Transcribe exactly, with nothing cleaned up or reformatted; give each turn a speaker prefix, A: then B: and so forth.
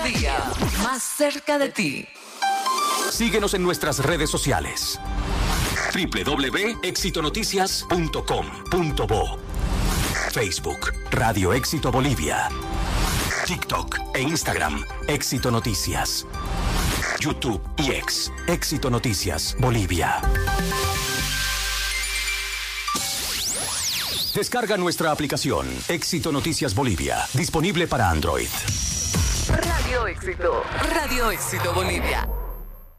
A: Día más cerca de ti.
B: Síguenos en nuestras redes sociales. doble u doble u doble u punto éxito noticias punto com punto bo. Facebook, Radio Éxito Bolivia. TikTok e Instagram, Éxito Noticias. YouTube y X, Éxito Noticias Bolivia. Descarga nuestra aplicación, Éxito Noticias Bolivia, disponible para Android.
A: Radio Éxito, Radio Éxito Bolivia.